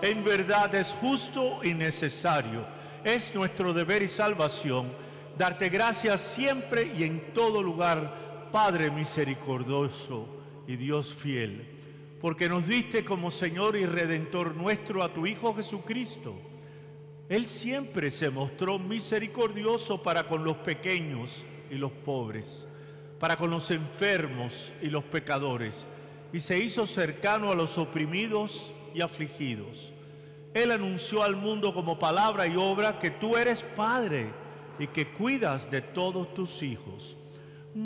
En verdad es justo y necesario. Es nuestro deber y salvación darte gracias siempre y en todo lugar, Padre misericordioso y Dios fiel, porque nos diste como Señor y Redentor nuestro a tu Hijo Jesucristo. Él siempre se mostró misericordioso para con los pequeños y los pobres, para con los enfermos y los pecadores, y se hizo cercano a los oprimidos y afligidos. Él anunció al mundo como palabra y obra que tú eres Padre y que cuidas de todos tus hijos.